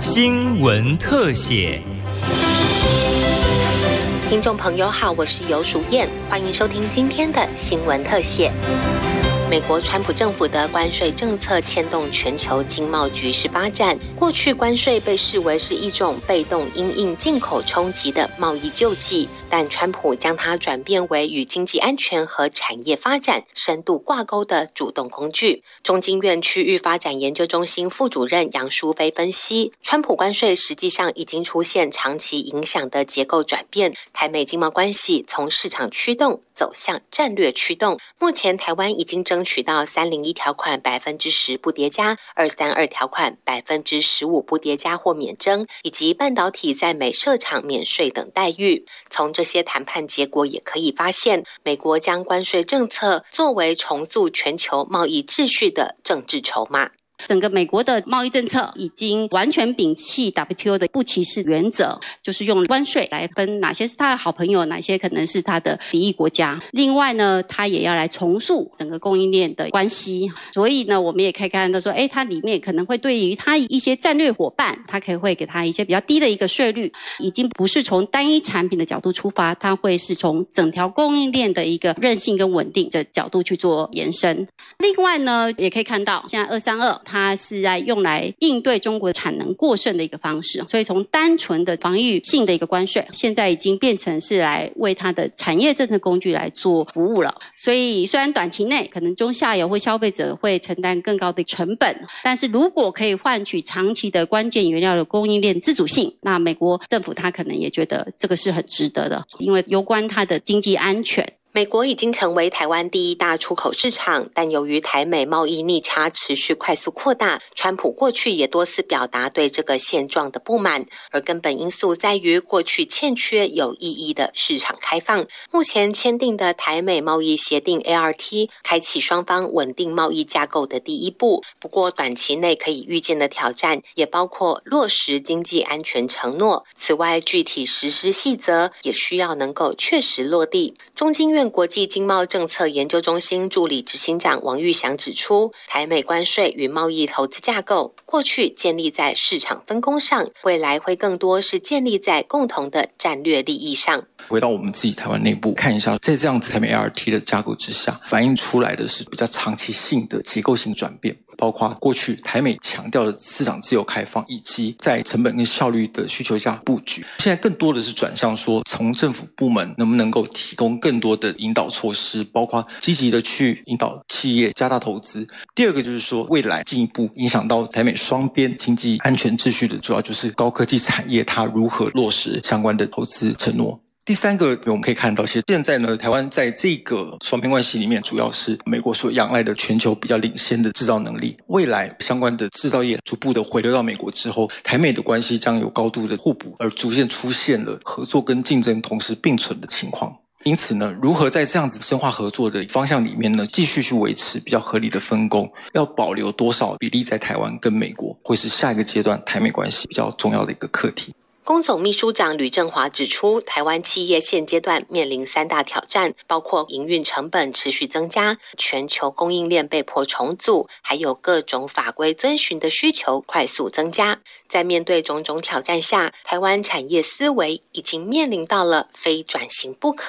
新闻特写。 听众朋友好，我是游淑燕，欢迎收听今天的新闻特写。美国川普政府的关税政策牵动全球经贸局势发展。过去关税被视为是一种被动因应进口冲击的贸易救济，但川普将它转变为与经济安全和产业发展深度挂钩的主动工具。中经院区域发展研究中心副主任杨淑妃分析，川普关税实际上已经出现长期影响的结构转变，台美经贸关系从市场驱动走向战略驱动。目前台湾已经争取到301条款10%不叠加，232条款15%不叠加或免征，以及半导体在美设厂免税等待遇。从这些谈判结果也可以发现，美国将关税政策作为重塑全球贸易秩序的政治筹码。 整个美国的贸易政策已经完全摒弃 WTO 的不歧视原则，就是用关税来分哪些是他的好朋友，哪些可能是他的敌意国家。另外呢，他也要来重塑整个供应链的关系。所以呢，我们也可以看到说，它里面可能会对于他一些战略伙伴，他可能会给他一些比较低的一个税率，已经不是从单一产品的角度出发，他会是从整条供应链的一个韧性跟稳定的角度去做延伸。另外呢，也可以看到现在232它是在用来应对中国产能过剩的一个方式，所以从单纯的防御性的一个关税，现在已经变成是来为它的产业政策工具来做服务了。所以虽然短期内可能中下游或消费者会承担更高的成本，但是如果可以换取长期的关键原料的供应链自主性，那美国政府他可能也觉得这个是很值得的，因为攸关它的经济安全。 美国已经成为台湾第一大出口市场，但由于台美贸易逆差持续快速扩大，川普过去也多次表达对这个现状的不满，而根本因素在于过去欠缺有意义的市场开放。目前签订的台美贸易协定 ART 开启双方稳定贸易架构的第一步，不过短期内可以预见的挑战也包括落实经济安全承诺，此外具体实施细则也需要能够确实落地。中经院国际经贸政策研究中心助理执行长王玉祥指出，台美关税与贸易投资架构过去建立在市场分工上，未来会更多是建立在共同的战略利益上。 回到我们自己台湾内部看一下，在这样子台美 ART 的架构之下，反映出来的是比较长期性的结构性转变，包括过去台美强调的市场自由开放，以及在成本跟效率的需求下布局。现在更多的是转向说，从政府部门能不能够提供更多的引导措施，包括积极的去引导企业加大投资。第二个就是说，未来进一步影响到台美双边经济安全秩序的，主要就是高科技产业它如何落实相关的投资承诺。第三个我们可以看到，其实现在呢，台湾在这个双边关系里面，主要是美国所仰赖的全球比较领先的制造能力。未来相关的制造业逐步的回流到美国之后，台美的关系将有高度的互补，而逐渐出现了合作跟竞争同时并存的情况。因此呢，如何在这样子深化合作的方向里面呢，继续去维持比较合理的分工，要保留多少比例在台湾跟美国，会是下一个阶段台美关系比较重要的一个课题。 工总秘书长吕正华指出，台湾企业现阶段面临3大挑战，包括营运成本持续增加、全球供应链被迫重组，还有各种法规遵循的需求快速增加。在面对种种挑战下，台湾产业思维已经面临到了非转型不可